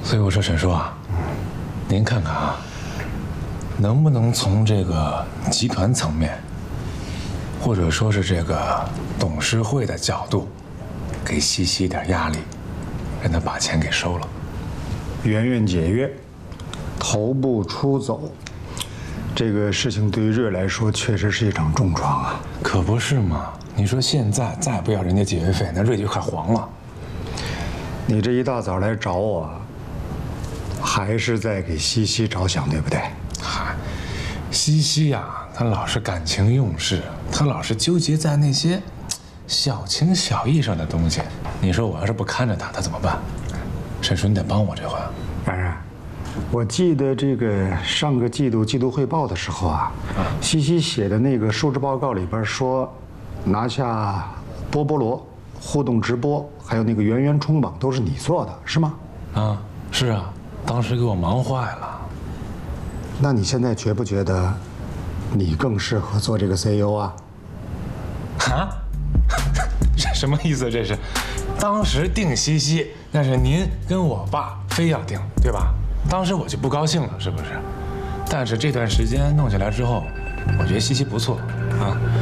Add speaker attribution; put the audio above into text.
Speaker 1: 所以我说沈叔啊，您看看啊，能不能从这个集团层面，或者说是这个董事会的角度，给西西一点压力，让他把钱给收了。
Speaker 2: 圆圆解约，头部出走，这个事情对于瑞来说确实是一场重创啊。
Speaker 1: 可不是嘛？你说现在再不要人家解约费，那瑞就快黄了。
Speaker 2: 你这一大早来找我，还是在给西西着想，对不对？
Speaker 1: 嗨，西西呀，她老是感情用事，她老是纠结在那些小情小义上的东西。你说我要是不看着她，她怎么办？沈叔，你得帮我这回。
Speaker 2: 然然，我记得这个上个季度季度汇报的时候啊，西西写的那个述职报告里边说，拿下波波罗、互动直播，还有那个圆圆冲榜都是你做的，是吗？
Speaker 1: 啊，是啊，当时给我忙坏了。
Speaker 2: 那你现在觉不觉得，你更适合做这个 CEO 啊？
Speaker 1: 啊？这什么意思？这是？当时定西西，那是您跟我爸非要定，对吧？当时我就不高兴了，是不是？但是这段时间弄起来之后，我觉得西西不错啊。